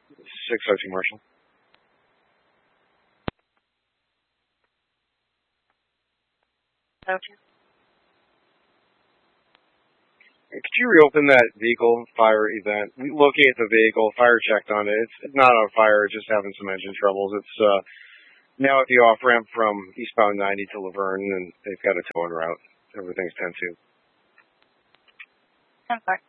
602 Marshall. Okay. Could you reopen that vehicle fire event? Looking at the vehicle, fire checked on it. It's not on fire, it's just having some engine troubles. It's now at the off-ramp from eastbound 90 to Laverne, and they've got a towing route. Everything's 10-2. 10-4.